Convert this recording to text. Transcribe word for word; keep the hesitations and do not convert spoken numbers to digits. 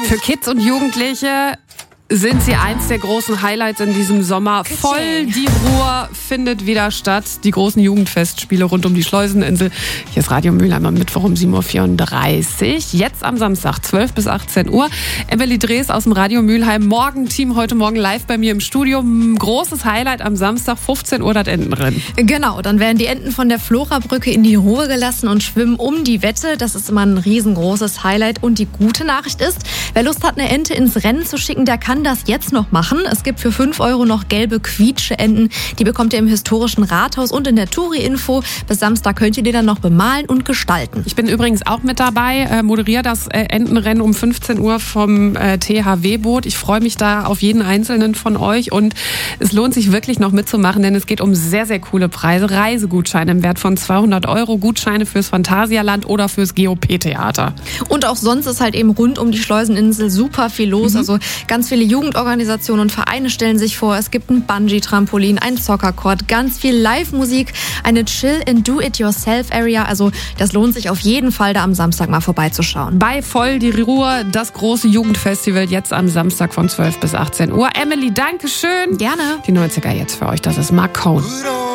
Für Kids und Jugendliche sind sie eins der großen Highlights in diesem Sommer. Voll die Ruhr findet wieder statt. Die großen Jugendfestspiele rund um die Schleuseninsel. Hier ist Radio Mülheim am Mittwoch um sieben Uhr vierunddreißig. Jetzt am Samstag, zwölf bis achtzehn Uhr. Emily Drees aus dem Radio Mülheim. Morgenteam heute Morgen live bei mir im Studio. Großes Highlight am Samstag, fünfzehn Uhr, das Entenrennen. Genau, dann werden die Enten von der Florabrücke in die Ruhr gelassen und schwimmen um die Wette. Das ist immer ein riesengroßes Highlight. Und die gute Nachricht ist, wer Lust hat, eine Ente ins Rennen zu schicken, der kann das jetzt noch machen. Es gibt für fünf Euro noch gelbe Quietsche-Enten. Die bekommt ihr im historischen Rathaus und in der Touri-Info. Bis Samstag könnt ihr die dann noch bemalen und gestalten. Ich bin übrigens auch mit dabei, äh, moderiere das äh, Entenrennen um fünfzehn Uhr vom äh, T H W-Boot. Ich freue mich da auf jeden einzelnen von euch und es lohnt sich wirklich noch mitzumachen, denn es geht um sehr, sehr coole Preise. Reisegutscheine im Wert von zweihundert Euro, Gutscheine fürs Phantasialand oder fürs G O P-Theater. Und auch sonst ist halt eben rund um die Schleuseninsel super viel los. Mhm. Also ganz viele Jugendorganisationen und Vereine stellen sich vor. Es gibt ein Bungee-Trampolin, ein Soccer-Court, ganz viel Live-Musik, eine Chill-and-Do-it-yourself-Area. Also das lohnt sich auf jeden Fall, da am Samstag mal vorbeizuschauen. Bei Voll die Ruhr, das große Jugendfestival, jetzt am Samstag von zwölf bis achtzehn Uhr. Emily, danke schön. Gerne. Die neunziger jetzt für euch, das ist Mark Cohn.